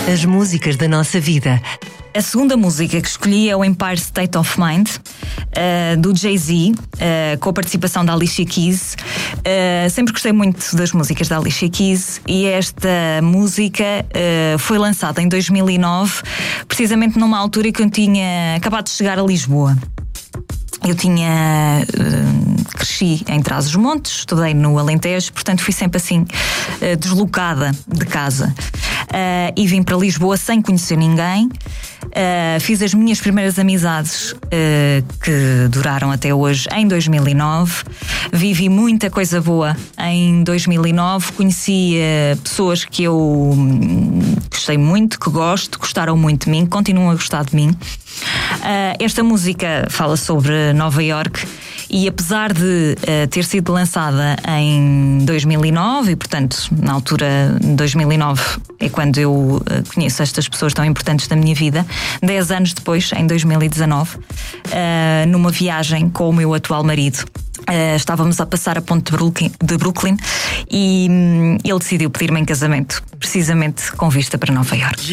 As músicas da nossa vida. A segunda música que escolhi é o Empire State of Mind, do Jay-Z, com a participação da Alicia Keys. Sempre gostei muito das músicas da Alicia Keys e esta música foi lançada em 2009, precisamente numa altura que eu tinha acabado de chegar a Lisboa. Eu cresci em Trás-os-Montes, estudei no Alentejo, portanto fui sempre assim deslocada de casa. E vim para Lisboa sem conhecer ninguém. Fiz as minhas primeiras amizades que duraram até hoje em 2009. Vivi muita coisa boa em 2009. Conheci pessoas que eu gostei muito, que gostaram muito de mim, continuam a gostar de mim. Esta música fala sobre Nova Iorque e apesar de ter sido lançada em 2009 e portanto na altura de 2009 é quando eu conheço estas pessoas tão importantes da minha vida, 10 anos depois, em 2019, numa viagem com o meu atual marido, estávamos a passar a ponte de Brooklyn e ele decidiu pedir-me em casamento, precisamente com vista para Nova Iorque.